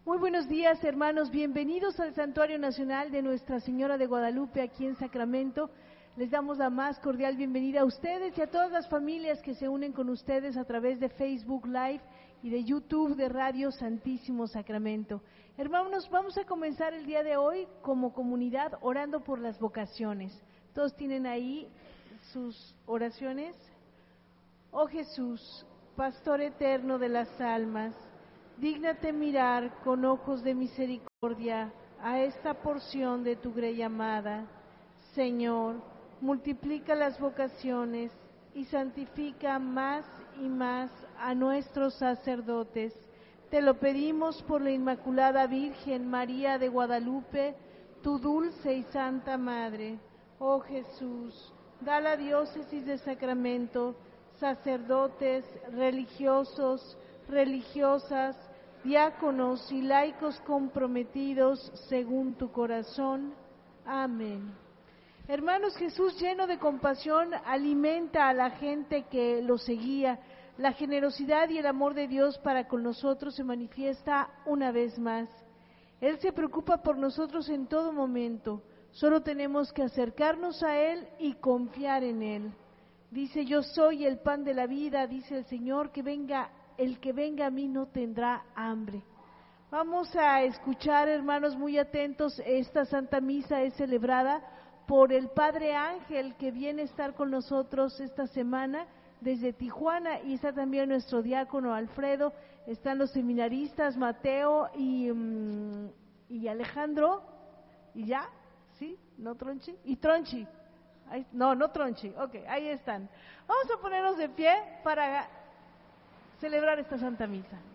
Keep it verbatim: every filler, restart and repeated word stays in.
Muy buenos días, hermanos, bienvenidos al Santuario Nacional de Nuestra Señora de Guadalupe aquí en Sacramento. Les damos la más cordial bienvenida a ustedes y a todas las familias que se unen con ustedes a través de Facebook Live y de YouTube de Radio Santísimo Sacramento. Hermanos, vamos a comenzar el día de hoy como comunidad orando por las vocaciones. Todos tienen ahí sus oraciones. Oh Jesús, Pastor eterno de las almas, dígnate mirar con ojos de misericordia a esta porción de tu grey amada. Señor, multiplica las vocaciones y santifica más y más a nuestros sacerdotes. Te lo pedimos por la Inmaculada Virgen María de Guadalupe, tu dulce y santa Madre. Oh Jesús, da a la diócesis de Sacramento sacerdotes, religiosos, religiosas, diáconos y laicos comprometidos según tu corazón. Amén. Hermanos, Jesús, lleno de compasión, alimenta a la gente que lo seguía. La generosidad y el amor de Dios para con nosotros se manifiesta una vez más. Él se preocupa por nosotros en todo momento. Solo tenemos que acercarnos a Él y confiar en Él. Dice, yo soy el pan de la vida, dice el Señor, que venga, el que venga a mí no tendrá hambre. Vamos a escuchar, hermanos, muy atentos. Esta Santa Misa es celebrada por el Padre Ángel, que viene a estar con nosotros esta semana desde Tijuana, y está también nuestro diácono Alfredo, están los seminaristas Mateo y, um, y Alejandro, y ya, ¿sí? ¿No Tronchi? Y Tronchi. Ahí, no, no Tronchi, ok, ahí están. Vamos a ponernos de pie para celebrar esta Santa Misa.